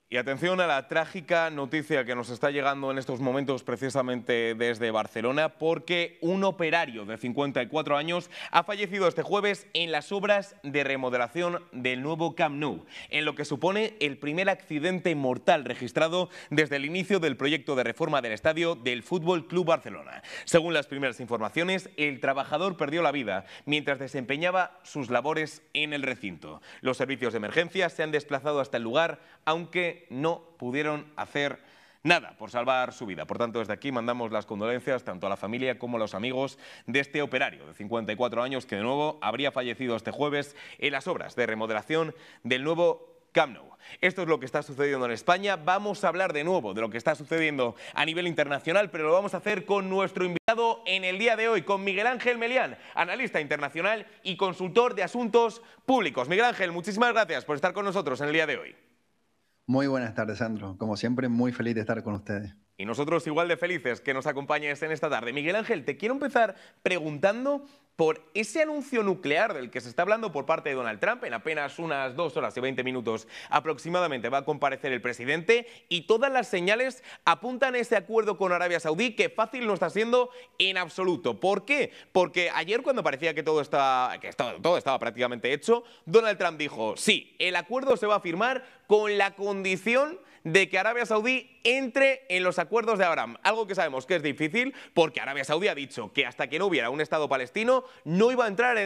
Y atención a la trágica noticia que nos está llegando en estos momentos precisamente desde Barcelona, porque un operario de 54 años ha fallecido este jueves en las obras de remodelación del nuevo Camp Nou, en lo que supone el primer accidente mortal registrado desde el inicio del proyecto de reforma del estadio del Fútbol Club Barcelona. Según las primeras informaciones, el trabajador perdió la vida mientras desempeñaba sus labores en el recinto. Los servicios de emergencia se han desplazado hasta el lugar, aunque no pudieron hacer nada por salvar su vida. Por tanto, desde aquí mandamos las condolencias tanto a la familia como a los amigos de este operario de 54 años que de nuevo habría fallecido este jueves en las obras de remodelación del nuevo Camp Nou. Esto es lo que está sucediendo en España. Vamos a hablar de nuevo de lo que está sucediendo a nivel internacional, pero lo vamos a hacer con nuestro invitado en el día de hoy, con Miguel Ángel Melián, analista internacional y consultor de asuntos públicos. Miguel Ángel, muchísimas gracias por estar con nosotros en el día de hoy. Muy buenas tardes, Sandro. Como siempre, muy feliz de estar con ustedes. Y nosotros igual de felices que nos acompañes en esta tarde. Miguel Ángel, te quiero empezar preguntando por ese anuncio nuclear del que se está hablando por parte de Donald Trump. En apenas unas 2 horas y 20 minutos aproximadamente va a comparecer el presidente y todas las señales apuntan a ese acuerdo con Arabia Saudí que fácil no está siendo en absoluto. ¿Por qué? Porque ayer cuando parecía que todo estaba prácticamente hecho, Donald Trump dijo, sí, el acuerdo se va a firmar con la condición de que Arabia Saudí entre en los acuerdos de Abraham. Algo que sabemos que es difícil porque Arabia Saudí ha dicho que hasta que no hubiera un Estado palestino no iba a entrar en